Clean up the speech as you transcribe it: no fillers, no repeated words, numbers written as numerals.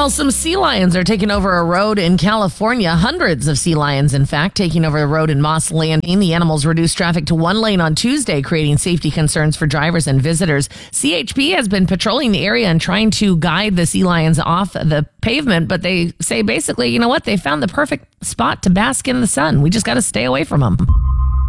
Well, some sea lions are taking over a road in California. Hundreds of sea lions, in fact, taking over the road in Moss Landing. The animals reduced traffic to one lane on Tuesday, creating safety concerns for drivers and visitors. CHP has been patrolling the area and trying to guide the sea lions off the pavement, but they say basically, you know what? They found the perfect spot to bask in the sun. We just got to stay away from them.